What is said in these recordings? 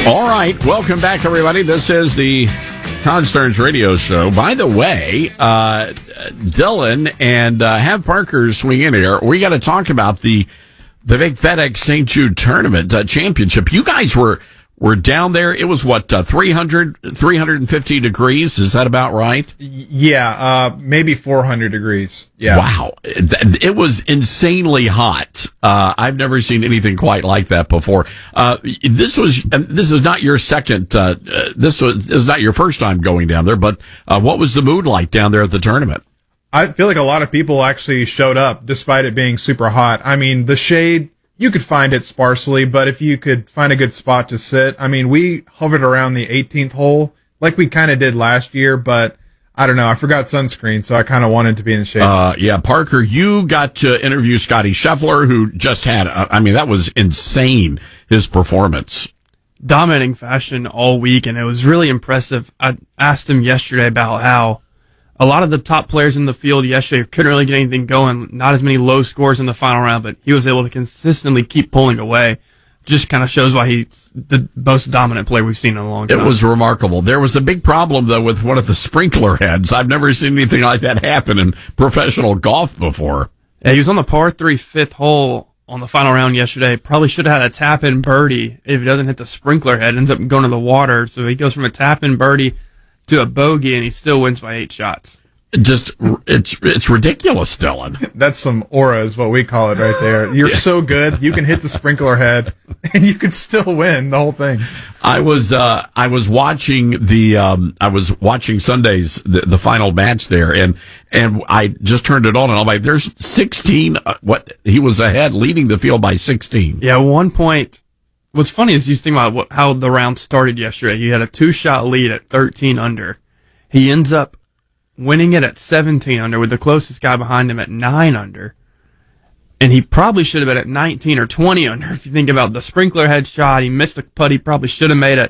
All right, welcome back, everybody. This is the Todd Stearns Radio Show. By the way, Dylan and have Parker swing in here. We got to talk about the big FedEx St. Jude Tournament championship. You guys were down there. It was what 350 degrees. Is that about right? Yeah, maybe 400 degrees. Yeah. Wow, it was insanely hot. I've never seen anything quite like that before. This is not your second. This is not your first time going down there. But what was the mood like down there at the tournament? I feel like a lot of people actually showed up despite it being super hot. I mean, the shade, you could find it sparsely, but if you could find a good spot to sit, I mean, we hovered around the 18th hole like we kind of did last year, but I don't know. I forgot sunscreen, so I kind of wanted to be in the shade. Yeah, Parker, you got to interview Scotty Scheffler, who just had, that was insane, his performance. Dominating fashion all week, and it was really impressive. I asked him yesterday about how a lot of the top players in the field yesterday couldn't really get anything going, not as many low scores in the final round, but he was able to consistently keep pulling away. Just kind of shows why he's the most dominant player we've seen in a long time. It was remarkable. There was a big problem, though, with one of the sprinkler heads. I've never seen anything like that happen in professional golf before. Yeah, he was on the par 3 fifth hole on the final round yesterday. Probably should have had a tap-in birdie if he doesn't hit the sprinkler head. Ends up going to the water, so he goes from a tap-in birdie to a bogey, and he still wins by 8 shots. It's ridiculous, Dylan. That's some aura is what we call it right there. You're so good, you can hit the sprinkler head, and you could still win the whole thing. I was watching Sunday's the final match there, and I just turned it on, and I'm like, there's 16. He was ahead, leading the field by 16. Yeah, 1 point. What's funny is you think about how the round started yesterday. He had a 2-shot lead at 13 under. He ends up winning it at 17 under with the closest guy behind him at 9 under. And he probably should have been at 19 or 20 under if you think about the sprinkler head shot. He missed the putt he probably should have made at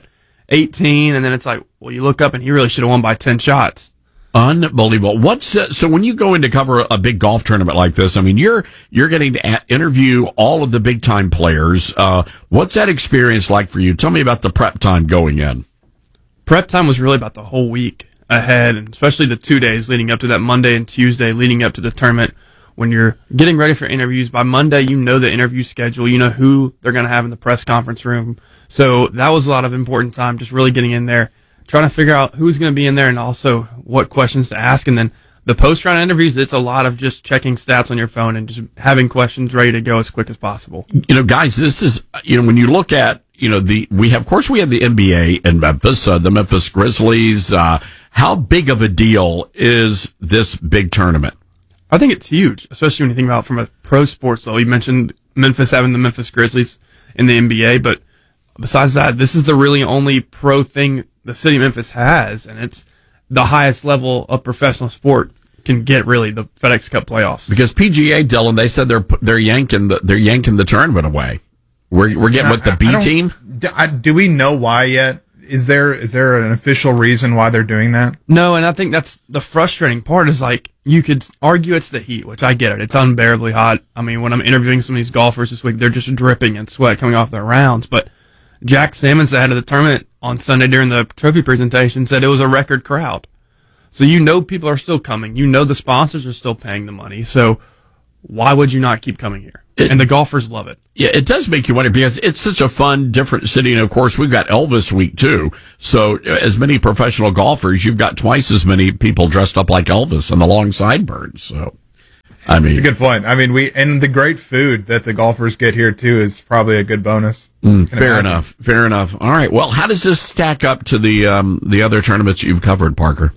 18. And then it's like, well, you look up and he really should have won by 10 shots. Unbelievable. So when you go in to cover a big golf tournament like this, I mean, you're getting to interview all of the big time players. What's that experience like for you? Tell me about the prep time going in. Prep time was really about the whole week ahead, and especially the 2 days leading up to that Monday and Tuesday leading up to the tournament. When you're getting ready for interviews, by Monday, you know the interview schedule, you know who they're going to have in the press conference room. So that was a lot of important time, just really getting in there, trying to figure out who's going to be in there and also what questions to ask. And then the post-round interviews, it's a lot of just checking stats on your phone and just having questions ready to go as quick as possible. Guys, this is, when you look at, we have the NBA in Memphis, the Memphis Grizzlies. How big of a deal is this big tournament? I think it's huge, especially when you think about it from a pro sports level. You mentioned Memphis having the Memphis Grizzlies in the NBA, but besides that, this is the really only pro thing the city of Memphis has, and it's the highest level of professional sport can get, really, the FedEx Cup playoffs. Because PGA, Dylan, they said they're yanking the tournament away. We're getting with the B team. Do we know why yet? Is there an official reason why they're doing that? No, and I think that's the frustrating part is, like, you could argue it's the heat, which I get it. It's unbearably hot. I mean, when I'm interviewing some of these golfers this week, they're just dripping in sweat coming off their rounds. But Jack Sammons, the head of the tournament, on Sunday during the trophy presentation, said it was a record crowd. So people are still coming. The sponsors are still paying the money. So why would you not keep coming here? And the golfers love it. Yeah, it does make you wonder because it's such a fun, different city. And of course, we've got Elvis Week too. So as many professional golfers, you've got twice as many people dressed up like Elvis and the long sideburns. So, it's a good point. I mean, and the great food that the golfers get here too is probably a good bonus. Fair enough. All right. Well, how does this stack up to the other tournaments you've covered, Parker?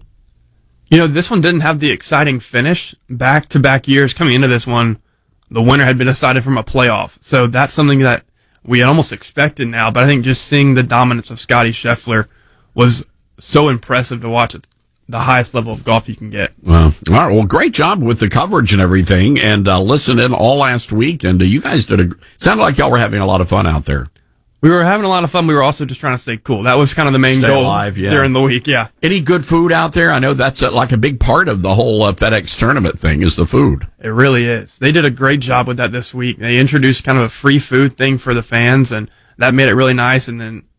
This one didn't have the exciting finish. Back-to-back years coming into this one, the winner had been decided from a playoff. So that's something that we almost expected now. But I think just seeing the dominance of Scotty Scheffler was so impressive to watch at the highest level of golf you can get. Well, all right. Well, great job with the coverage and everything. And listened in all last week. And you guys sounded like y'all were having a lot of fun out there. We were having a lot of fun. We were also just trying to stay cool. That was kind of the main goal during the week, yeah. Any good food out there? I know that's like a big part of the whole FedEx tournament thing is the food. It really is. They did a great job with that this week. They introduced kind of a free food thing for the fans, and that made it really nice. And then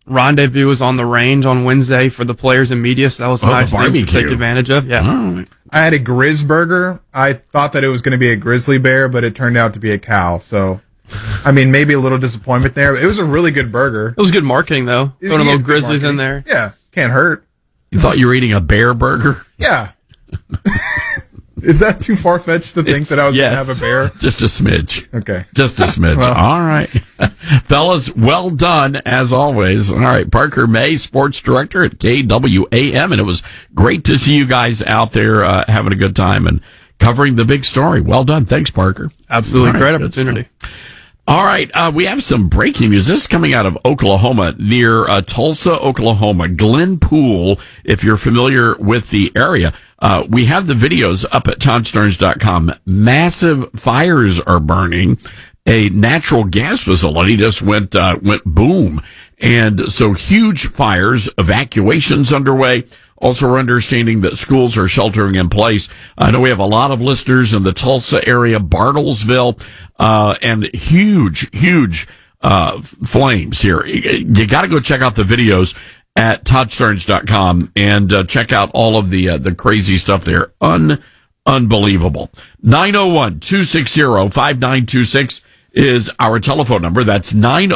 Rendezvous was on the range on Wednesday for the players and media, so that was a nice thing to take advantage of. Yeah. Right. I had a Grizz burger. I thought that it was going to be a grizzly bear, but it turned out to be a cow. So, I mean, maybe a little disappointment there. But it was a really good burger. It was good marketing, though. Throwing a little grizzlies in there. Yeah, can't hurt. You thought you were eating a bear burger? Yeah. Is that too far-fetched to think that I was going to have a bear? Just a smidge. Okay. Just a smidge. Well. All right. Fellas, well done, as always. All right. Parker May, sports director at KWAM, and it was great to see you guys out there having a good time and covering the big story. Well done. Thanks, Parker. Absolutely. Great opportunity. All right, we have some breaking news. This is coming out of Oklahoma, near Tulsa, Oklahoma. Glen Pool, if you're familiar with the area. We have the videos up at ToddStarnes.com. Massive fires are burning. A natural gas facility just went boom. And so huge fires, evacuations underway. Also, we're understanding that schools are sheltering in place. I know we have a lot of listeners in the Tulsa area, Bartlesville, and huge flames here. You got to go check out the videos at ToddStarnes.com and check out all of the crazy stuff there. Unbelievable. 901-260-5926 is our telephone number. That's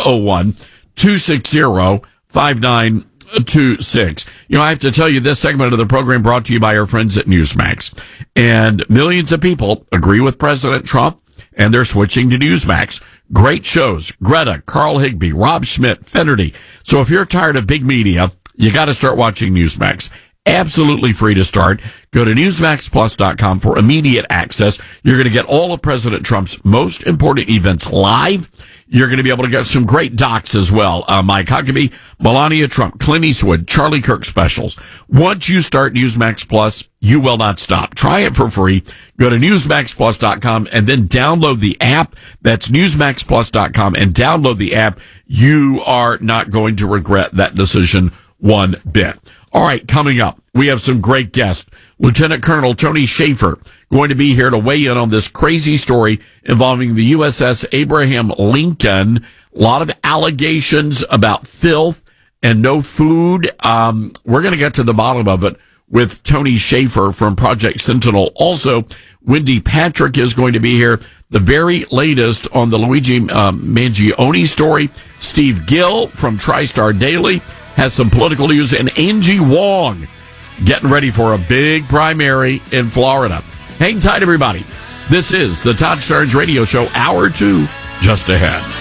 901-260-5926. You know, I have to tell you, this segment of the program brought to you by our friends at Newsmax. And millions of people agree with President Trump, and they're switching to Newsmax. Great shows. Greta, Carl Higbee, Rob Schmidt, Finnerty. So if you're tired of big media, you got to start watching Newsmax. Absolutely free to start. Go to NewsmaxPlus.com for immediate access. You're going to get all of President Trump's most important events live. You're going to be able to get some great docs as well. Mike Huckabee, Melania Trump, Clint Eastwood, Charlie Kirk specials. Once you start Newsmax Plus, you will not stop. Try it for free. Go to NewsmaxPlus.com and then download the app. That's NewsmaxPlus.com and download the app. You are not going to regret that decision one bit. All right, coming up, we have some great guests. Lieutenant Colonel Tony Shaffer going to be here to weigh in on this crazy story involving the USS Abraham Lincoln. A lot of allegations about filth and no food. We're going to get to the bottom of it with Tony Shaffer from Project Sentinel. Also, Wendy Patrick is going to be here. The very latest on the Luigi Mangione story. Steve Gill from TriStar Daily has some political news, and Angie Wong getting ready for a big primary in Florida. Hang tight, everybody. This is the Todd Starnes Radio Show, Hour 2, just ahead.